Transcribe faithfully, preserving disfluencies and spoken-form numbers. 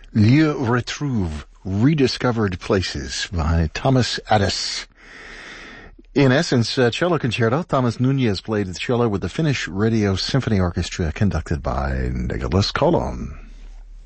Lieux Retrouve, Rediscovered Places by Thomas Addis. In essence, a cello concerto. Thomas Nunez played the cello with the Finnish Radio Symphony Orchestra conducted by Nicholas Kolon.